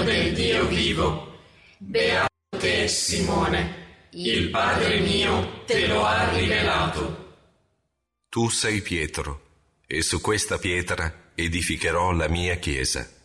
del Dio vivo. Beato te, Simone, il Padre mio te lo ha rivelato. Tu sei Pietro, e su questa pietra edificherò la mia chiesa.